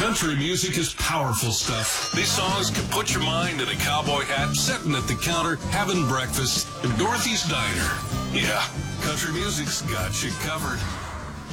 Country music is powerful stuff. These songs can put your mind in a cowboy hat, sitting at the counter, having breakfast in Dorothy's Diner. Yeah, country music's got you covered.